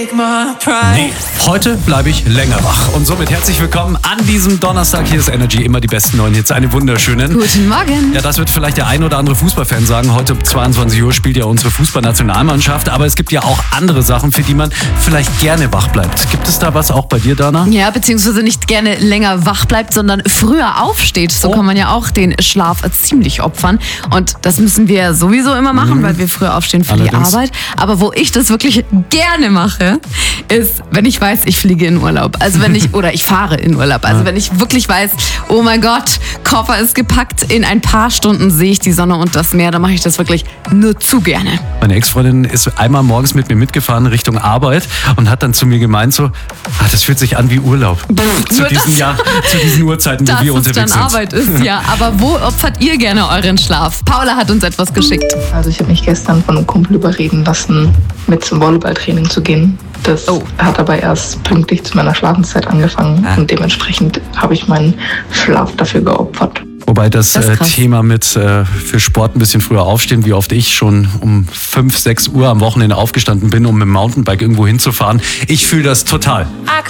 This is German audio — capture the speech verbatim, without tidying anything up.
Nee, heute bleibe ich länger wach. Und somit herzlich willkommen an diesem Donnerstag. Hier ist Energy, immer die besten neuen Hits. Eine wunderschönen. Guten Morgen. Ja, das wird vielleicht der ein oder andere Fußballfan sagen. Heute um zweiundzwanzig Uhr spielt ja unsere Fußballnationalmannschaft. Aber es gibt ja auch andere Sachen, für die man vielleicht gerne wach bleibt. Gibt es da was auch bei dir, Dana? Ja, beziehungsweise nicht gerne länger wach bleibt, sondern früher aufsteht. So Oh. kann man ja auch den Schlaf ziemlich opfern. Und das müssen wir sowieso immer machen, Mhm. weil wir früher aufstehen für Allerdings. die Arbeit. Aber wo ich das wirklich gerne mache, ist, wenn ich weiß, ich fliege in Urlaub. Also wenn ich, oder ich fahre in Urlaub. Also wenn ich wirklich weiß, oh mein Gott, Koffer ist gepackt, in ein paar Stunden sehe ich die Sonne und das Meer, dann mache ich das wirklich nur zu gerne. Meine Ex-Freundin ist einmal morgens mit mir mitgefahren Richtung Arbeit und hat dann zu mir gemeint so, ah, das fühlt sich an wie Urlaub. zu, nur diesen, das- ja, zu diesen Uhrzeiten, wo Dass wir es unterwegs dann sind. Arbeit ist, ja. Aber wo opfert ihr gerne euren Schlaf? Paula hat uns etwas geschickt. Also ich habe mich gestern von einem Kumpel überreden lassen, mit zum Volleyballtraining zu gehen. Das Oh. hat aber erst pünktlich zu meiner Schlafenszeit angefangen Ah. und dementsprechend habe ich meinen Schlaf dafür geopfert. Wobei das, Das ist äh, krass. Thema mit äh, für Sport ein bisschen früher aufstehen, wie oft ich schon um fünf, sechs Uhr am Wochenende aufgestanden bin, um mit dem Mountainbike irgendwo hinzufahren. Ich fühle das total.